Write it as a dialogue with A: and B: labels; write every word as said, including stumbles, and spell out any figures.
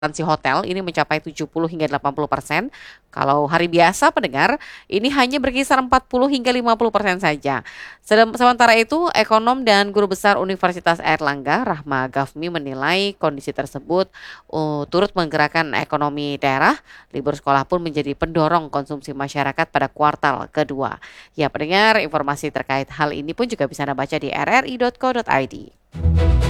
A: okupansi hotel ini mencapai tujuh puluh hingga delapan puluh persen. Kalau hari biasa pendengar, ini hanya berkisar empat puluh hingga lima puluh persen saja. Sedem- Sementara itu, ekonom dan guru besar Universitas Airlangga, Rahma Gafmi menilai kondisi tersebut uh, turut menggerakkan ekonomi daerah. Libur sekolah pun menjadi pendorong konsumsi masyarakat pada kuartal kedua. Ya pendengar, informasi terkait hal ini pun juga bisa Anda baca di r r i titik co titik i d.